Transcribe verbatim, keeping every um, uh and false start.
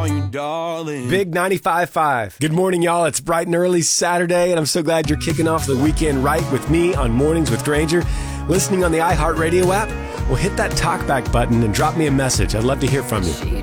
call you darling. Big ninety-five point five. Good morning, y'all. It's bright and early Saturday, and I'm so glad you're kicking off the weekend right with me on Mornings with Granger. Listening on the iHeartRadio app? Well, hit that talkback button and drop me a message. I'd love to hear from you.